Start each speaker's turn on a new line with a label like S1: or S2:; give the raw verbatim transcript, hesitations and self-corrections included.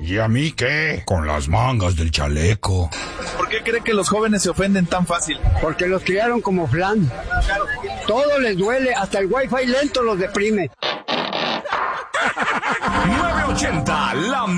S1: ¿Y a mí qué? Con las mangas del chaleco.
S2: ¿Por qué cree que los jóvenes se ofenden tan fácil?
S3: Porque los criaron como flan. Todo les duele, hasta el wifi lento los deprime.
S4: nueve ochenta, la